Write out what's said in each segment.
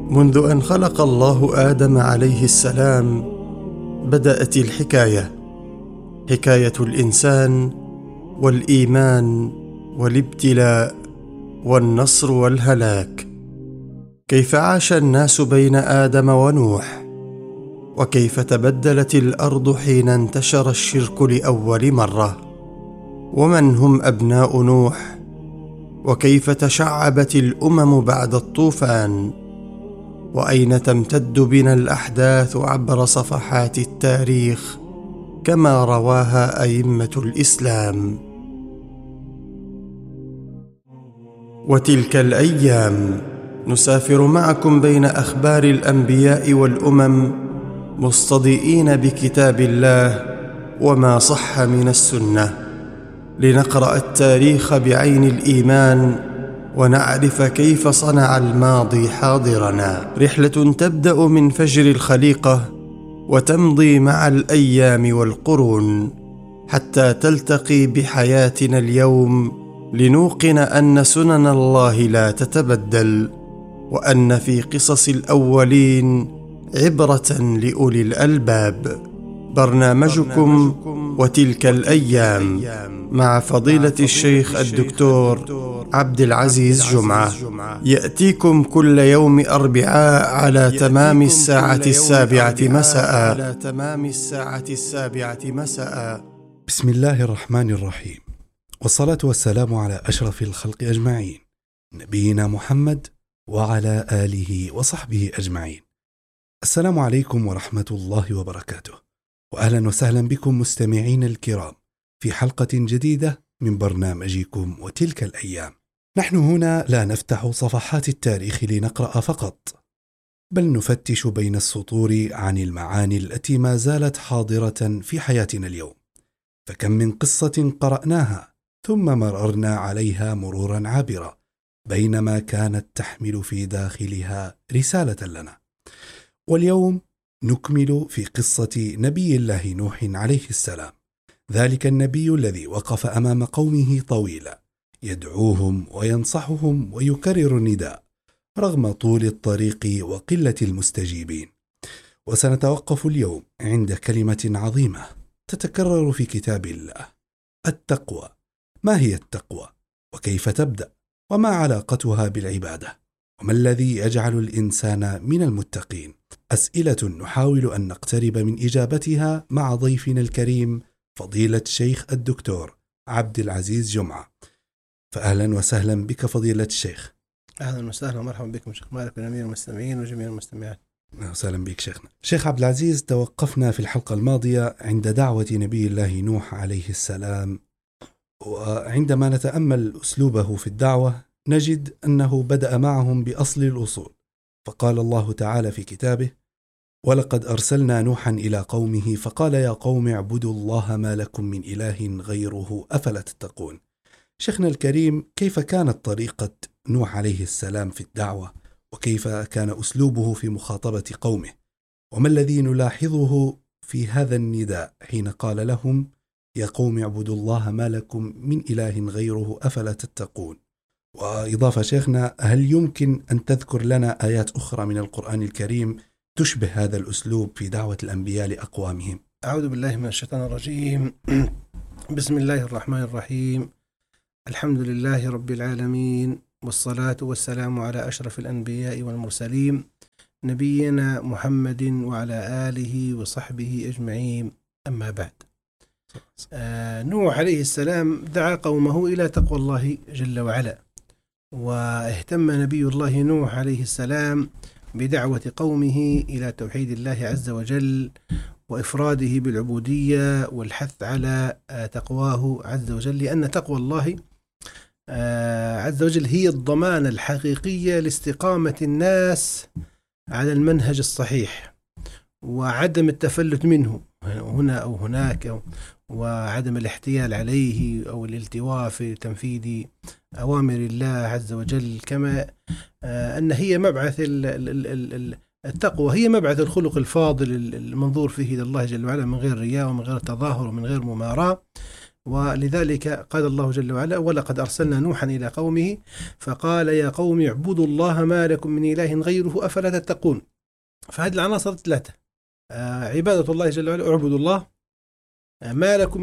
منذ أن خلق الله آدم عليه السلام بدأت الحكاية، حكاية الإنسان والإيمان والابتلاء والنصر والهلاك. كيف عاش الناس بين آدم ونوح، وكيف تبدلت الأرض حين انتشر الشرك لأول مرة، ومن هم أبناء نوح، وكيف تشعبت الأمم بعد الطوفان، وأين تمتد بنا الأحداث عبر صفحات التاريخ كما رواها أئمة الإسلام. وتلك الأيام نسافر معكم بين أخبار الأنبياء والأمم، مصطدئين بكتاب الله وما صح من السنة، لنقرأ التاريخ بعين الإيمان ونعرف كيف صنع الماضي حاضرنا. رحلة تبدأ من فجر الخليقة وتمضي مع الأيام والقرون حتى تلتقي بحياتنا اليوم، لنوقن أن سنن الله لا تتبدل، وأن في قصص الأولين عبرة لأولي الألباب. برنامجكم وتلك الأيام مع فضيلة الشيخ الدكتور عبد العزيز جمعة، يأتيكم كل يوم أربعاء على تمام الساعة 7 مساء. بسم الله الرحمن الرحيم، والصلاة والسلام على أشرف الخلق أجمعين، نبينا محمد وعلى آله وصحبه أجمعين. السلام عليكم ورحمة الله وبركاته، وأهلا وسهلا بكم مستمعين الكرام في حلقة جديدة من برنامجكم وتلك الأيام. نحن هنا لا نفتح صفحات التاريخ لنقرأ فقط، بل نفتش بين السطور عن المعاني التي ما زالت حاضرة في حياتنا اليوم. فكم من قصة قرأناها ثم مررنا عليها مرورا عابرا، بينما كانت تحمل في داخلها رسالة لنا. واليوم نكمل في قصة نبي الله نوح عليه السلام، ذلك النبي الذي وقف أمام قومه طويلا يدعوهم وينصحهم ويكرر النداء رغم طول الطريق وقلة المستجيبين. وسنتوقف اليوم عند كلمة عظيمة تتكرر في كتاب الله: التقوى. ما هي التقوى؟ وكيف تبدأ؟ وما علاقتها بالعبادة؟ وما الذي يجعل الإنسان من المتقين؟ أسئلة نحاول أن نقترب من إجابتها مع ضيفنا الكريم فضيلة الشيخ الدكتور عبد العزيز جمعة. فأهلا وسهلا بك فضيلة الشيخ. أهلا وسهلا ومرحبا بكم شيخ مالك والأمير المستمعين وجميع المستمعات. أهلا وسهلا بك شيخنا. شيخ عبد العزيز، توقفنا في الحلقة الماضية عند دعوة نبي الله نوح عليه السلام، وعندما نتأمل أسلوبه في الدعوة نجد أنه بدأ معهم بأصل الأصول، فقال الله تعالى في كتابه: ولقد أرسلنا نوحا إلى قومه فقال يا قوم اعبدوا الله ما لكم من إله غيره أفلا تتقون. شيخنا الكريم، كيف كانت طريقة نوح عليه السلام في الدعوة، وكيف كان أسلوبه في مخاطبة قومه، وما الذي نلاحظه في هذا النداء حين قال لهم يا قوم اعبدوا الله ما لكم من إله غيره أفلا تتقون؟ وإضافة شيخنا، هل يمكن أن تذكر لنا آيات أخرى من القرآن الكريم تشبه هذا الأسلوب في دعوة الأنبياء لأقوامهم؟ أعوذ بالله من الشيطان الرجيم. بسم الله الرحمن الرحيم. الحمد لله رب العالمين، والصلاة والسلام على أشرف الأنبياء والمرسلين، نبينا محمد وعلى آله وصحبه أجمعين. أما بعد، نوح عليه السلام دعا قومه إلى تقوى الله جل وعلا، واهتم نبي الله نوح عليه السلام بدعوة قومه إلى توحيد الله عز وجل وإفراده بالعبودية والحث على تقواه عز وجل، لأن تقوى الله عز وجل هي الضمانة الحقيقية لاستقامة الناس على المنهج الصحيح وعدم التفلت منه هنا أو هناك، وعدم الاحتيال عليه أو الالتواء في تنفيذ أوامر الله عز وجل. كما أن هي مبعث التقوى، هي مبعث الخلق الفاضل المنظور فيه إلى الله جل وعلا من غير رياء ومن غير تظاهر ومن غير مماراة. ولذلك قال الله جل وعلا: ولقد أرسلنا نوحا إلى قومه فقال يا قوم اعبدوا الله ما لكم من إله غيره أفلا تتقون. فهذه العناصر الثلاثة: عبادة الله جل وعلا، اعبدوا الله، ما لكم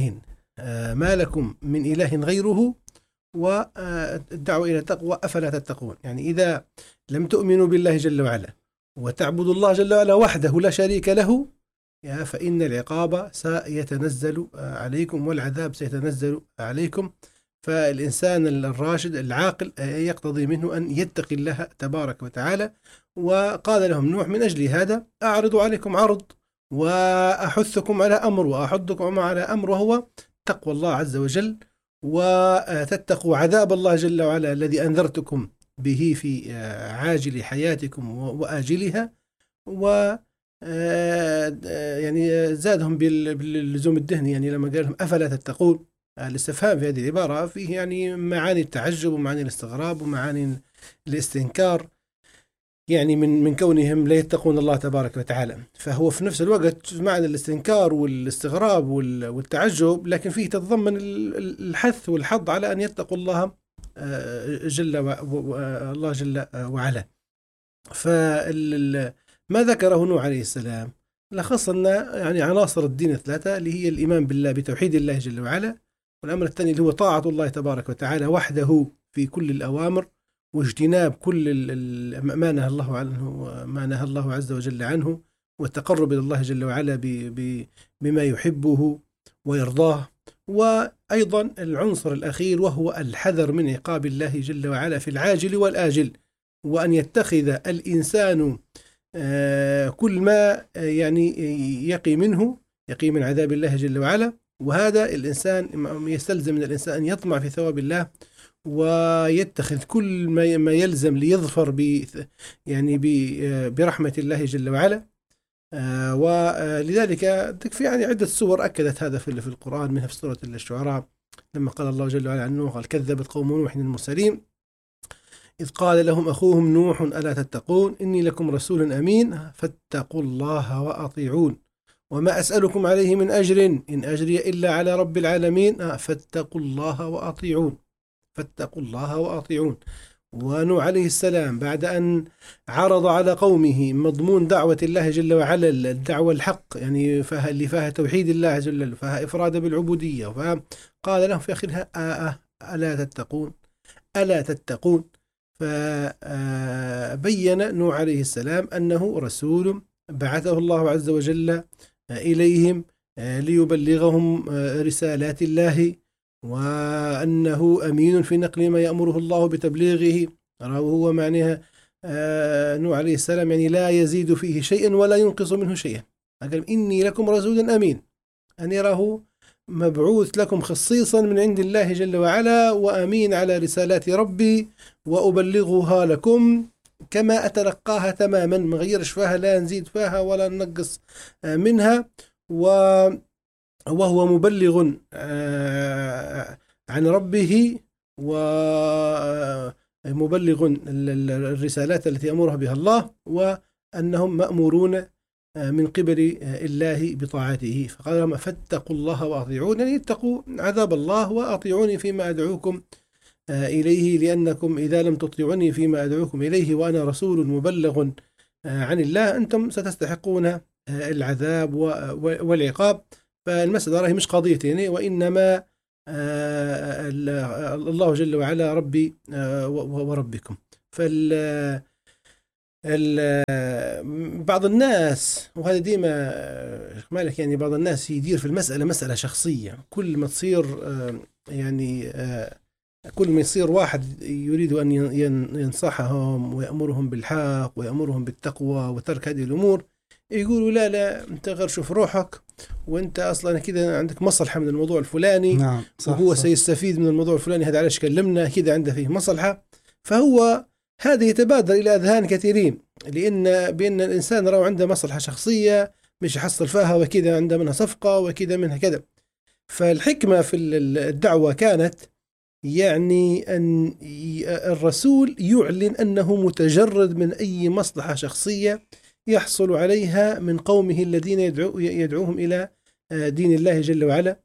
من إله غيره، والدعوة إلى التقوى أفلا تتقون. يعني إذا لم تؤمنوا بالله جل وعلا وتعبدوا الله جل وعلا وحده لا شريك له، فإن العقاب سيتنزل عليكم والعذاب سيتنزل عليكم. فالإنسان الراشد العاقل يقتضي منه أن يتقي الله تبارك وتعالى. وقال لهم نوح: من أجل هذا أعرض عليكم عرض، وأحثكم على أمر، وأحضكم على أمر، وهو تقوى الله عز وجل، وتتقوا عذاب الله جل وعلا الذي أنذرتكم به في عاجل حياتكم وآجلها. و يعني زادهم باللزوم الدهني، يعني لما قال لهم أفلا تتقون، الاستفهام في هذه العبارة فيه يعني معاني التعجب ومعاني الاستغراب ومعاني الاستنكار، يعني من كونهم لا يتقون الله تبارك وتعالى. فهو في نفس الوقت معنى الاستنكار والاستغراب والتعجب، لكن فيه تتضمن الحث والحض على أن يتقوا الله جل وعلا. ما ذكره نوح عليه السلام لخص لنا يعني عناصر الدين الثلاثة، اللي هي الإيمان بالله بتوحيد الله جل وعلا، والأمر الثاني اللي هو طاعة الله تبارك وتعالى وحده في كل الأوامر، واجتناب كل ما نهى الله عنه وما نهى الله عز وجل عنه، والتقرب إلى الله جل وعلا بما يحبه ويرضاه. وأيضا العنصر الأخير وهو الحذر من عقاب الله جل وعلا في العاجل والآجل، وأن يتخذ الإنسان كل ما يعني يقي من عذاب الله جل وعلا. وهذا الإنسان يستلزم من الإنسان أن يطمع في ثواب الله، ويتخذ كل ما يلزم ليظفر برحمة الله جل وعلا. ولذلك تكفي يعني عدة سور أكدت هذا في القرآن، منها في سورة الشعراء لما قال الله جل وعلا عنه: قال كذبت قوم نوح المرسلين إذ قال لهم أخوهم نوح ألا تتقون إني لكم رسول أمين فاتقوا الله وأطيعون وما أسألكم عليه من أجر إن أجري إلا على رب العالمين فاتقوا الله وأطيعون. ونوح عليه السلام بعد أن عرض على قومه مضمون دعوة الله جل وعلا، الدعوة الحق، يعني اللي فيها توحيد الله جل وعلا، فيها إفراد بالعبودية، فقال لهم في آخرها: ألا تتقون. فبين نوح عليه السلام أنه رسول بعثه الله عز وجل إليهم ليبلغهم رسالات الله، وأنه أمين في نقل ما يأمره الله بتبليغه. وهو معناها نوح عليه السلام يعني لا يزيد فيه شيئا ولا ينقص منه شيئا. قال: إني لكم رسول أمين، أن يراه مبعوث لكم خصيصا من عند الله جل وعلا، وأمين على رسالات ربي، وأبلغها لكم كما أتلقاها تماما، ما غيرش فيها، لا نزيد فيها ولا ننقص منها. وهو مبلغ عن ربه، ومبلغ الرسالات التي أمرها بها الله، وأنهم مأمورون من قبل الله بطاعته. فقال لهم: فاتقوا الله وأطيعون، يعني اتقوا عذاب الله وأطيعوني فيما أدعوكم إليه، لأنكم إذا لم تطيعوني فيما أدعوكم إليه وأنا رسول مبلغ عن الله أنتم ستستحقون العذاب والعقاب. فالمسألة هي مش قضيتين، وإنما الله جل وعلا ربي وربكم. بعض الناس، وهذا ديما مالك، يعني بعض الناس يدير في المسألة مسألة شخصية، كل ما تصير يعني كل ما يصير واحد يريد أن ينصحهم ويأمرهم بالحق ويأمرهم بالتقوى وترك هذه الأمور، يقولوا: لا أنت غير شوف روحك، وأنت أصلا كده عندك مصلحة من الموضوع الفلاني. نعم صح، وهو صح. سيستفيد من الموضوع الفلاني، هذا علاش كلمنا كده، عنده فيه مصلحة. فهو هذا يتبادر إلى أذهان كثيرين، بأن الإنسان رأوا عنده مصلحة شخصية مش يحصل فيها، وكذا عنده منها صفقة وكذا منها كذا. فالحكمة في الدعوة كانت يعني أن الرسول يعلن أنه متجرد من أي مصلحة شخصية يحصل عليها من قومه الذين يدعوهم إلى دين الله جل وعلا،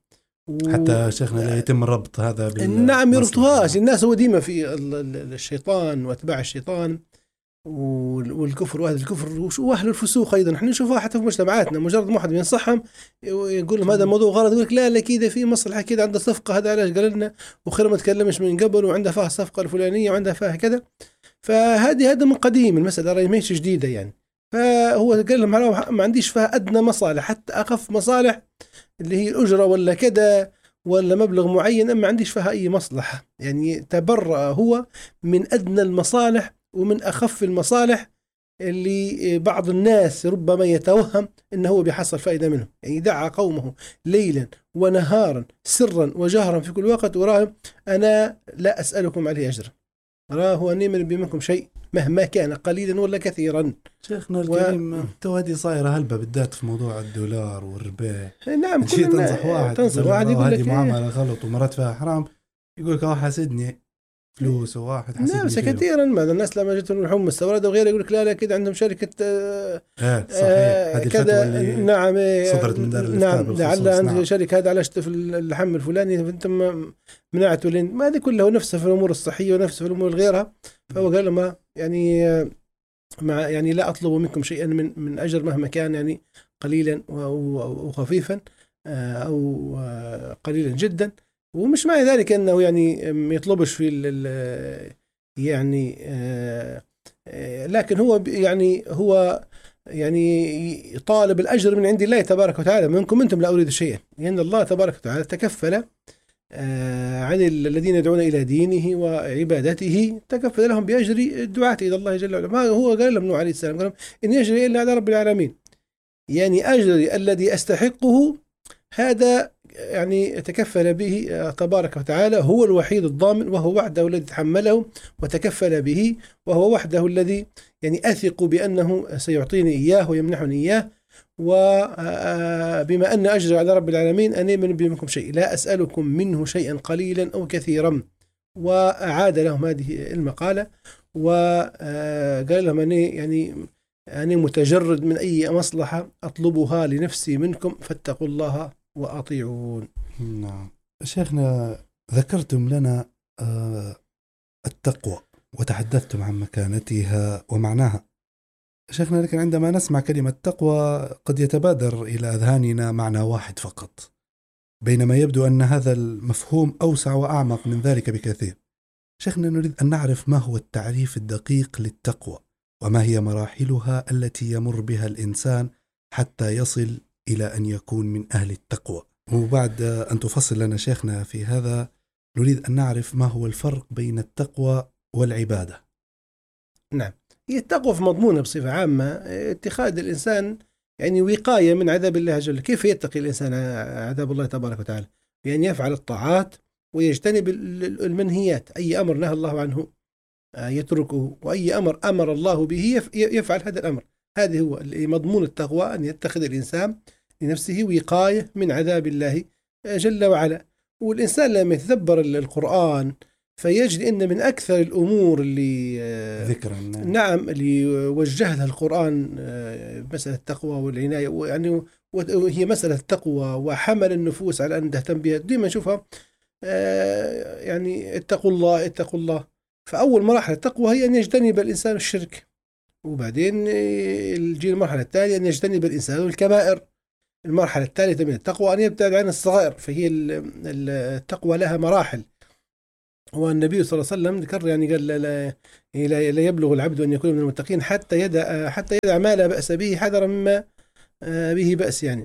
حتى شيخنا لا يتم الربط هذا نعم يربطوهاش الناس. هو ديما في الشيطان واتباع الشيطان والكفر واهل الكفر واهل الفسوق ايضا. احنا نشوفها حتى في مجتمعاتنا، مجرد ما واحد بينصحهم يقول لهم هذا الموضوع غلط، يقول لك لا كذا في مصلحه كذا، عنده صفقه، هذا علاش قال لنا وخير ما تكلمش من قبل، وعنده فيها الصفقه الفلانيه وعنده فيها كذا. هذا من قديم المساله، راهي ماهيش جديده يعني. فهو قال لهم ما عنديش فيها ادنى مصالح، حتى اخف مصالح اللي هي الاجره ولا كذا ولا مبلغ معين، ما عنديش فيها اي مصلحه. يعني تبرأ هو من ادنى المصالح ومن أخف المصالح اللي بعض الناس ربما يتوهم أنه هو بيحصل فائدة منه. يعني دعا قومه ليلا ونهارا سرا وجهرا في كل وقت، وراه أنا لا أسألكم عليه أجرا، راه نيمن بمنكم شيء مهما كان قليلا ولا كثيرا. شيخنا الكريم تو هذه صايرة هلبة بالذات في موضوع الدولار والربا. نعم شيء تنصح واحد يقول لك هذه معاملة غلط ومرات فيها حرام، يقول لك حاسدني فلوس وواحد حسيت. نعم كثيرا ما الناس لما جت اللحوم مستورده وغيره يقول لك لا كده عندهم شركه صحيح هذه كذا. نعم صدرت من دار نعم لعل عندهم شركه هذا على في اللحم الفلاني انتم منعتوا لين ما، هذه كلها نفسها في الامور الصحيه ونفسها في الامور غيرها. فهو قال ما يعني لا اطلب منكم شيئا من اجر مهما كان، يعني قليلا وخفيفا او قليلا جدا. ومش معنى ذلك أنه يعني ما يطلبش في يعني لكن هو يعني طالب الأجر من عند الله تبارك وتعالى. منكم أنتم لا أريد شيئا، لأن الله تبارك وتعالى تكفل عن الذين يدعون إلى دينه وعبادته، تكفل لهم بأجر الدعاة إلى الله جل وعلا. ما هو قال لهم نوح عليه السلام قال إن يجري إلا على رب العالمين، يعني أجري الذي أستحقه هذا يعني تكفل به تبارك وتعالى، هو الوحيد الضامن، وهو وحده الذي تحمله وتكفل به، وهو وحده الذي يعني أثق بأنه سيعطيني إياه ويمنحني إياه. وبما أن أجر على رب العالمين أنا من بمنكم شيء لا أسألكم منه شيئا قليلا أو كثيرا. وأعاد لهم هذه المقالة وقال لهم أنا متجرد من أي مصلحة أطلبها لنفسي منكم فاتقوا الله وأطيعون. نعم شيخنا ذكرتم لنا التقوى وتحدثتم عن مكانتها ومعناها. شيخنا لكن عندما نسمع كلمة تقوى قد يتبادر إلى أذهاننا معنى واحد فقط، بينما يبدو أن هذا المفهوم أوسع وأعمق من ذلك بكثير. شيخنا نريد أن نعرف ما هو التعريف الدقيق للتقوى، وما هي مراحلها التي يمر بها الإنسان حتى يصل إلى أن يكون من أهل التقوى. وبعد أن تفصل لنا شيخنا في هذا نريد أن نعرف ما هو الفرق بين التقوى والعبادة. نعم، هي التقوى في مضمونها بصفة عامة اتخاذ الإنسان يعني وقاية من عذاب الله جل وعلا. كيف يتقي الإنسان عذاب الله تبارك وتعالى؟ بأن يفعل الطاعات ويجتنب المنهيات، أي أمر نهى الله عنه يتركه، وأي أمر الله به يفعل هذا الأمر. هذا هو مضمون التقوى، أن يتخذ الإنسان لنفسه وقاية من عذاب الله جل وعلا. والإنسان لما يتدبر القرآن فيجد أن من أكثر الأمور اللي ذكرا نعم اللي وجهها القرآن مسألة التقوى والعناية، يعني وهي مسألة التقوى وحمل النفوس على أن تهتم بها. دائما نشوفها يعني اتقوا الله. فأول مراحل التقوى هي أن يجتنب الإنسان الشرك، وبعدين الجيل المرحلة الثانية أن يجتنب الإنسان الكبائر. المرحلة الثالثة من التقوى أن يبتعد عن الصغائر. فهي التقوى لها مراحل. والنبي صلى الله عليه وسلم ذكر يعني قال لا يبلغ العبد أن يكون من المتقين حتى يدع ما لا بأس به حذرا مما به بأس يعني.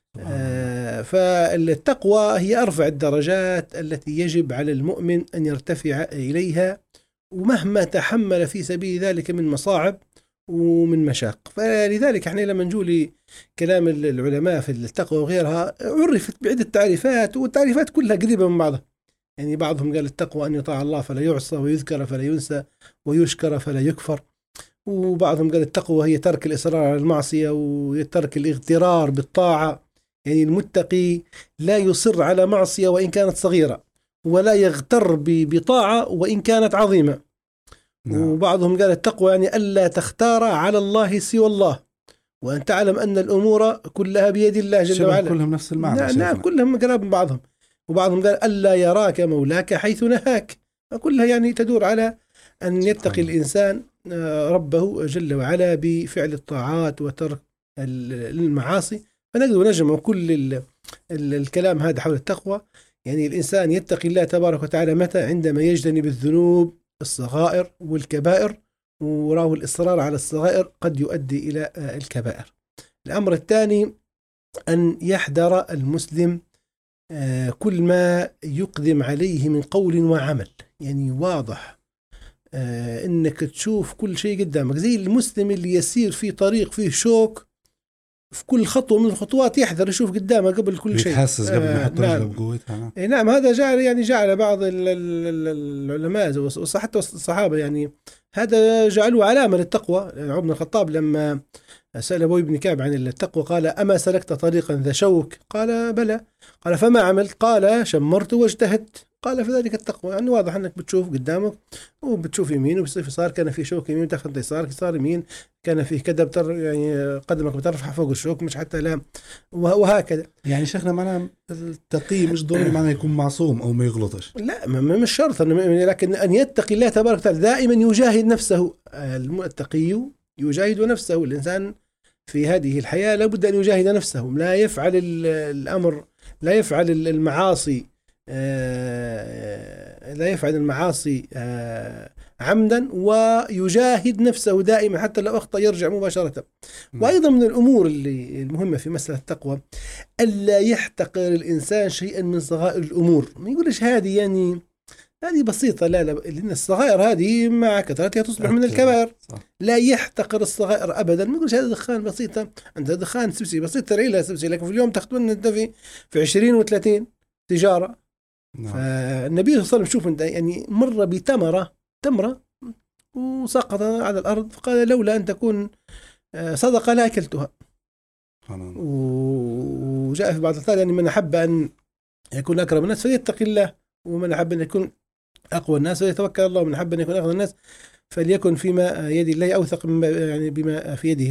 فالتقوى هي أرفع الدرجات التي يجب على المؤمن أن يرتفع إليها، ومهما تحمل في سبيل ذلك من مصاعب ومن مشاق. فلذلك احنا لما نجول كلام العلماء في التقوى وغيرها عرفت بعدة تعريفات، والتعريفات كلها قريبة من بعضها. يعني بعضهم قال التقوى أن يطاع الله فلا يعصى، ويذكر فلا ينسى، ويشكر فلا يكفر. وبعضهم قال التقوى هي ترك الإصرار على المعصية وترك الاغترار بالطاعة. يعني المتقي لا يصر على معصية وإن كانت صغيرة، ولا يغتر بطاعة وإن كانت عظيمة. وبعضهم قال التقوى يعني ألا تختار على الله سوى الله، وأن تعلم أن الأمور كلها بيد الله جل وعلا. كلهم نفس المعنى. نعم كلهم قراب من بعضهم. وبعضهم قال ألا يراك مولاك حيث نهاك. كلها يعني تدور على أن يتقي الإنسان ربه جل وعلا بفعل الطاعات وترك المعاصي. فنقدر نجمع كل الكلام هذا حول التقوى. يعني الإنسان يتقي الله تبارك وتعالى متى؟ عندما يجتنب الذنوب الصغائر والكبائر، وراه الإصرار على الصغائر قد يؤدي إلى الكبائر. الأمر الثاني أن يحذر المسلم كل ما يقدم عليه من قول وعمل. يعني واضح انك تشوف كل شيء قدامك، زي المسلم اللي يسير في طريق فيه شوك، في كل خطوة من الخطوات يحذر يشوف قدامه قبل كل شيء، يتحسس قبل ما يحط رجله بقوتها. نعم، هذا جعل بعض العلماء وحتى الصحابة يعني هذا جعلوه علامة للتقوى. يعني عمر بن الخطاب لما سأل أبي بن كعب عن التقوى قال: أما سلكت طريقا ذا شوك؟ قال: بلى. قال: فما عملت؟ قال: شمرت واجتهدت. قال: فذلك التقوى. يعني واضح أنك بتشوف قدامك وبتشوف يمين وبتصير يسار، كان في شوك يمين تاخذ يسار يمين، كان فيه كذا يعني قدمك بترفع فوق الشوك مش حتى لا، وهكذا. يعني شيخنا معناه التقي مش ضروري معناه يكون معصوم أو ما يغلطش، لا مش شرط، لكن أن يتقي الله تبارك وتعالى دائما يجاهد نفسه. التقي يجاهد نفسه. الإنسان في هذه الحياة لابد أن يجاهد نفسه، لا يفعل الأمر، لا يفعل المعاصي عمدا، ويجاهد نفسه دائما حتى لو أخطأ يرجع مباشرة. وأيضا من الأمور اللي المهمة في مسألة التقوى ألا يحتقر الإنسان شيئا من صغائر الأمور. ما يقولش هذه يعني هذه بسيطة، لا لأن الصغائر هذه مع كثرتها تصبح من الكبائر. لا يحتقر الصغائر أبدا. ما يقولش هذا دخان بسيطة، عند دخان سبسي بسيط ترعي لها سبسي، لكن في اليوم تاخذون أنت في 20 و30 تجارة. فالنبي صلى الله عليه وسلم شوف أنت يعني مر بتمرة وسقط على الأرض، فقال: لولا أن تكون صدقة لا أكلتها. وجاء في بعض الأثار يعني من أحب أن يكون أكرم الناس فليتقي الله، ومن أحب أن يكون أقوى الناس فليتوكل الله، ومن أحب أن يكون أغنى الناس فليكن فيما يد الله أوثق يعني بما في يده.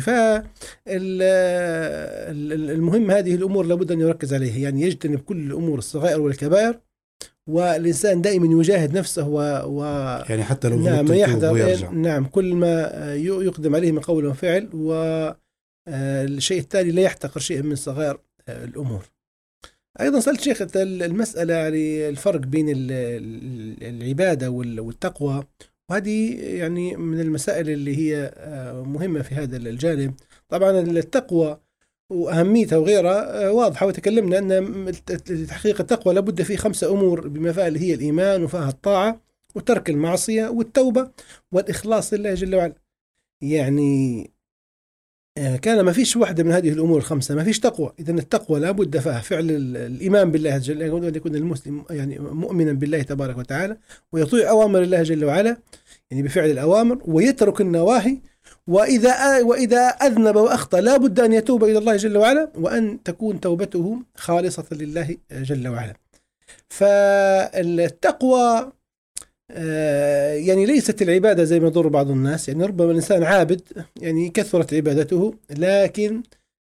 فالمهم هذه الأمور لابد أن يركز عليها، يعني يجتنب كل الأمور الصغائر والكبائر، والإنسان دائما يجاهد نفسه يعني حتى لو نعم يحذر نعم كل ما يقدم عليه من قول وفعل. والشيء التالي لا يحتقر شيء من صغائر الأمور. أيضا سألت شيخ المسألة يعني الفرق بين العبادة والتقوى، وهذه يعني من المسائل اللي هي مهمة في هذا الجانب. طبعا التقوى وأهميتها وغيرها واضحة، وتكلمنا أن تحقيق التقوى لابد فيه 5 أمور بما فيها اللي هي الإيمان وفيها الطاعة وترك المعصية والتوبة والإخلاص لله جل وعلا. يعني كان ما فيش واحدة من هذه الأمور 5 ما فيش تقوى. إذن التقوى لابد فيها فعل الإيمان بالله جل وعلا، أن يكون المسلم يعني مؤمنا بالله تبارك وتعالى ويطيع أوامر الله جل وعلا يعني بفعل الأوامر ويترك النواهي، وإذا أذنب وأخطأ لا بد أن يتوب إلى الله جل وعلا، وأن تكون توبته خالصة لله جل وعلا. فالتقوى يعني ليست العبادة زي ما يظن بعض الناس. يعني ربما الإنسان عابد يعني كثرت عبادته، لكن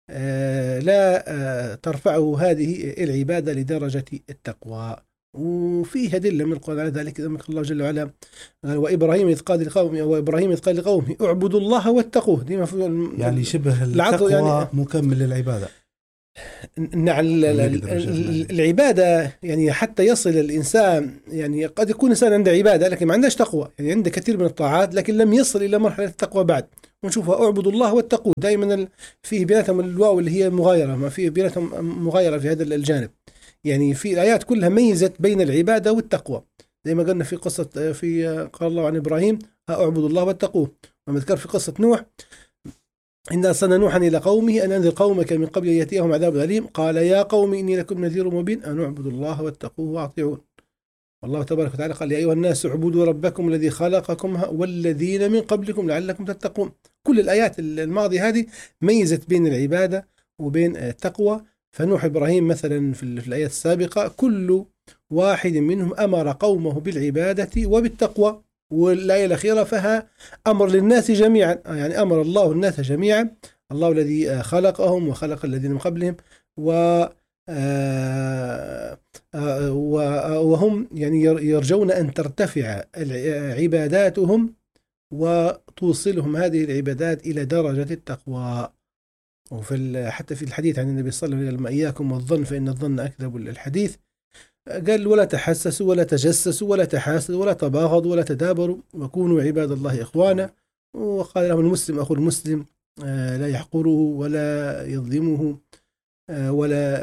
لا ترفعه هذه العبادة لدرجة التقوى. وفيه أدلة من القرآن على ذلك. الله جل وعلا قال: وإبراهيم إذ قال لقومه اعبدوا الله واتقوه. يعني شبه التقوى يعني مكمل للعبادة. نعم العبادة يعني حتى يصل الإنسان، يعني قد يكون إنسان عنده عبادة لكن ما عندهش تقوى، يعني عنده كثير من الطاعات لكن لم يصل إلى مرحلة التقوى بعد. ونشوفها اعبدوا الله واتقوه دائما فيه بيناتهم الواو اللي هي مغايرة، ما فيه بيناتهم مغايرة في هذا الجانب. يعني في الآيات كلها ميزت بين العبادة والتقوى، زي ما قلنا في قصة قال الله عن إبراهيم: اعبدوا الله واتقوه. ومذكر في قصة نوح: إن أرسلنا نوحا إلى قومه أن أنذر قومك من قبل أن يأتيهم عذاب أليم قال يا قوم إني لكم نذير مبين أن اعبدوا الله واتقوه وأطيعون. والله تبارك وتعالى قال: يا أيها الناس اعبدوا ربكم الذي خلقكم والذين من قبلكم لعلكم تتقون. كل الآيات الماضية هذه ميزت بين العبادة وبين التقوى. فنوح إبراهيم مثلا في الآيات السابقة كل واحد منهم أمر قومه بالعبادة وبالتقوى، والآية الأخيرة فيها أمر للناس جميعا، يعني أمر الله الناس جميعا، الله الذي خلقهم وخلق الذين من قبلهم وهم يعني يرجون أن ترتفع عباداتهم وتوصلهم هذه العبادات إلى درجة التقوى. حتى في الحديث عن النبي صلى الله عليه وسلم: إياكم والظن فإن الظن أكذب الحديث. قال: ولا تحسسوا ولا تجسسوا ولا تحاسدوا ولا تباغضوا ولا تدابروا وكونوا عباد الله إخوانا. وقال لهم: المسلم أخو المسلم، لا يحقره ولا يظلمه ولا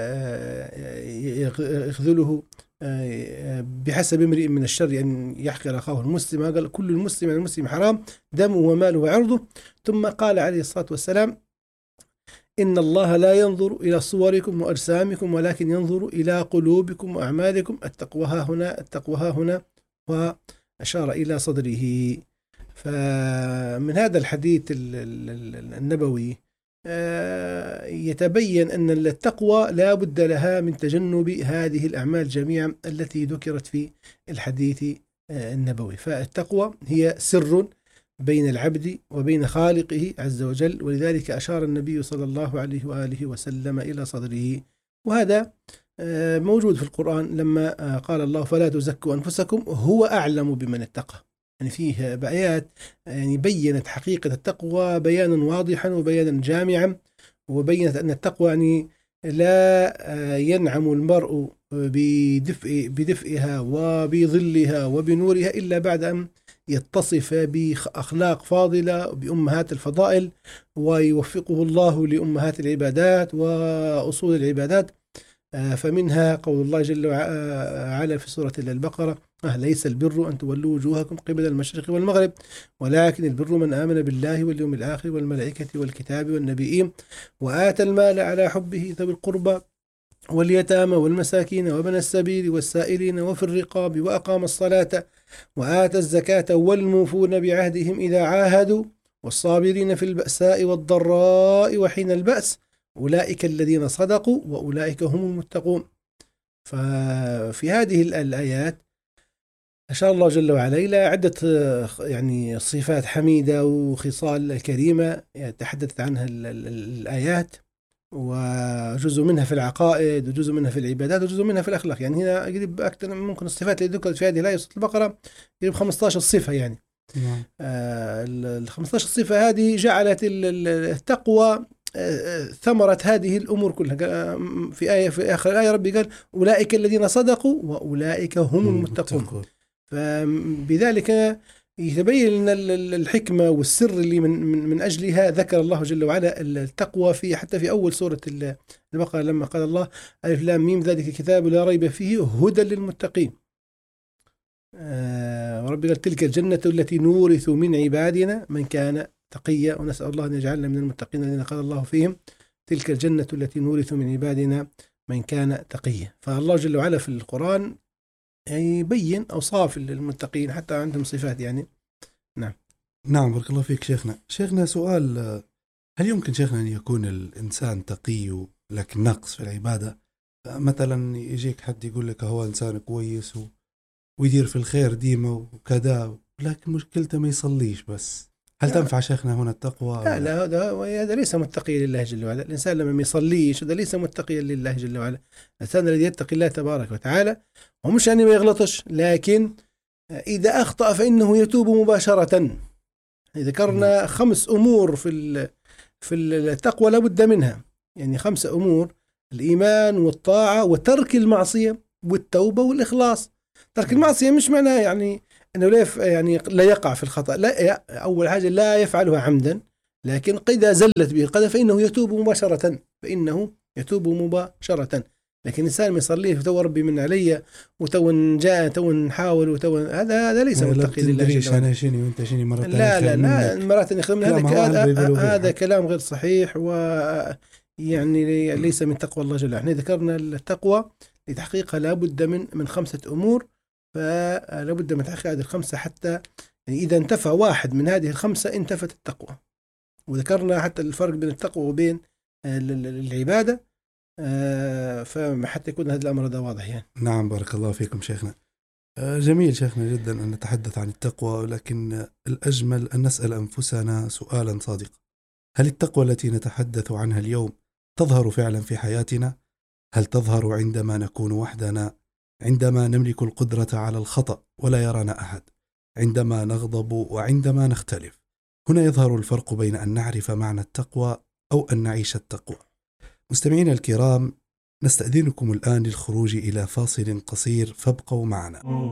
يخذله، بحسب امرئ من الشر أن يحقر أخاه المسلم. قال: كل المسلم على المسلم حرام، دمه وماله وعرضه. ثم قال عليه الصلاة والسلام: إن الله لا ينظر إلى صوركم وأجسامكم ولكن ينظر إلى قلوبكم وأعمالكم. التقوى ها هنا، التقوى ها هنا. وأشار إلى صدره. فمن هذا الحديث النبوي يتبين أن التقوى لا بد لها من تجنب هذه الأعمال جميعا التي ذكرت في الحديث النبوي. فالتقوى هي سر بين العبد وبين خالقه عز وجل، ولذلك أشار النبي صلى الله عليه وآله وسلم إلى صدره. وهذا موجود في القرآن لما قال الله: فلا تزكوا أنفسكم هو أعلم بمن اتقى. يعني فيه آيات يعني بيّنت حقيقة التقوى بيانا واضحا وبيانا جامعا، وبيّنت أن التقوى يعني لا ينعم المرء بدفئها وبظلها وبنورها إلا بعد أن يتصف بأخلاق فاضلة بأمهات الفضائل، ويوفقه الله لأمهات العبادات وأصول العبادات. فمنها قول الله جل وعلا في سورة البقرة: ليس البر أن تولوا وجوهكم قبل المشرق والمغرب ولكن البر من آمن بالله واليوم الآخر والملائكة والكتاب والنبيين وآتى المال على حبه ذوي القربى واليتامى والمساكين وابن السبيل والسائلين وفي الرقاب وأقام الصلاة وآتى الزكاة والموفون بعهدهم إذا عاهدوا والصابرين في البأساء والضراء وحين البأس أولئك الذين صدقوا وأولئك هم المتقون. ففي هذه الآيات أشار الله جل وعلا إلى عدة يعني صفات حميدة وخصال كريمة تحدثت عنها الآيات، وجزء منها في العقائد وجزء منها في العبادات وجزء منها في الأخلاق. يعني هنا قريب أكثر ممكن الصفات اللي ذكرت في هذه الآية سورة البقرة قريب 15 صفة. يعني ال 15 صفة هذه جعلت التقوى ثمرة هذه الأمور كلها. في آخر الآية ربي قال: أولئك الذين صدقوا وأولئك هم المتقون. فبذلك يتبين لنا الحكمة والسر اللي من أجلها ذكر الله جل وعلا التقوى حتى في أول سورة البقرة لما قال الله: ألف لام ميم ذلك الكتاب لا ريب فيه هدى للمتقين. ورب قال: تلك الجنة التي نورث من عبادنا من كان تقيا. ونسأل الله أن يجعلنا من المتقين الذين قال الله فيهم: تلك الجنة التي نورث من عبادنا من كان تقيا. فالله جل وعلا في القرآن يعني يبين أوصاف المتقين حتى عندهم صفات. يعني نعم بارك الله فيك شيخنا سؤال: هل يمكن شيخنا أن يكون الإنسان تقي لكن نقص في العبادة؟ مثلا يجيك حد يقول لك هو إنسان كويس ويدير في الخير ديما وكذا، لكن مشكلته ما يصليش بس. هل تنفع شيخنا هنا التقوى؟ لا هذا ليس متقي لله جل وعلا. الإنسان لما يصليش هذا ليس متقي لله جل وعلا. الإنسان الذي يتقي الله تبارك وتعالى ومش يعني ما يغلطش، لكن إذا أخطأ فإنه يتوب مباشرة. ذكرنا 5 أمور في التقوى لابد منها. يعني 5 أمور: الإيمان والطاعة وترك المعصية والتوبة والإخلاص. ترك المعصية مش معناه يعني أنه لا يقع في الخطأ، لا، أول حاجة لا يفعلها عمدا، لكن إذا زلت به القدم فإنه يتوب مباشرة. لكن الإنسان ما يصليه وتو ربي من علي وتو نحاول هذا ليس متقي لله. أنا شيني وأنت شيني مرة لا مرات يخدم هذا كلام غير صحيح، ويعني ليس من تقوى الله جل وعلا. ذكرنا التقوى لتحقيقها لابد من 5 أمور، فلابد من تحقيق هذه ال5 حتى يعني إذا انتفى واحد من هذه ال5 انتفت التقوى. وذكرنا حتى الفرق بين التقوى وبين العبادة، فحتى يكون هذا الأمر ده واضح يعني. نعم بارك الله فيكم شيخنا. جميل شيخنا جدا أن نتحدث عن التقوى، ولكن الأجمل أن نسأل أنفسنا سؤالا صادقا: هل التقوى التي نتحدث عنها اليوم تظهر فعلا في حياتنا؟ هل تظهر عندما نكون وحدنا، عندما نملك القدرة على الخطأ ولا يرانا أحد، عندما نغضب وعندما نختلف؟ هنا يظهر الفرق بين أن نعرف معنى التقوى أو أن نعيش التقوى. مستمعينا الكرام، نستأذنكم الآن للخروج إلى فاصل قصير، فابقوا معنا.